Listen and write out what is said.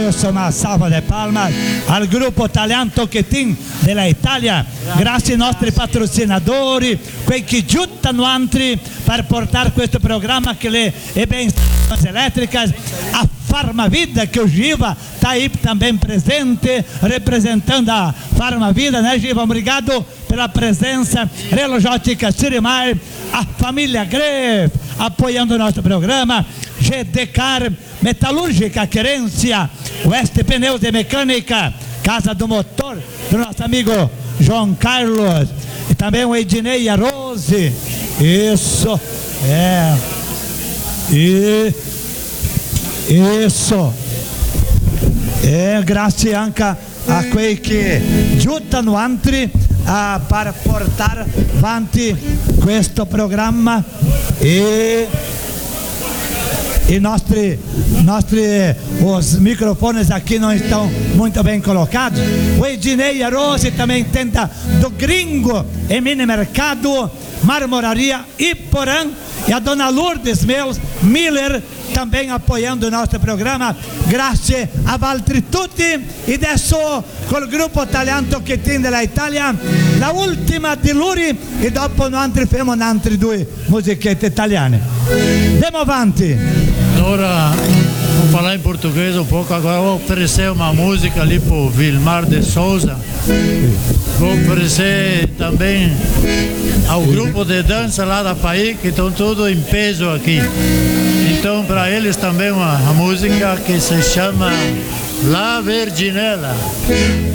Isso, una salva di palmas al gruppo Talento Tocchetin della Italia. Grazie ai nostri patrocinatori, quelli che aiutano altri per portare questo programma che le è ben elétricas, a Farmavida, que o Giva está aí também presente, representando a Farmavida, né, Giva? Obrigado pela presença. Relojótica Sirimar, a família Greve, apoiando o nosso programa. GDCAR, Metalúrgica Querência, Oeste Pneus e Mecânica, Casa do Motor, do nosso amigo João Carlos, e também o Ednei e a Rose. Isso, isso, grazie anche a quelli che aiutano altri per portare avanti questo programma e os microfones aqui não estão muito bem colocados. O Ednei e a Rose também tenta do Gringo e Mini Mercado, Marmoraria Iporã, e a dona Lourdes Miller também apoiando o nosso programa. Grazie a Valtri tutti. E adesso col gruppo Talento Tocchetin della Italia, la ultima di Luri, e dopo noi faremo altre due musichette italiane. Andiamo avanti. Allora, vou falar em português um pouco. Agora vou oferecer uma música ali pro Vilmar de Souza. Vou oferecer também ao grupo de dança lá da PAI, que estão tudo em peso aqui. Então, para eles também uma música que se chama La Verginella.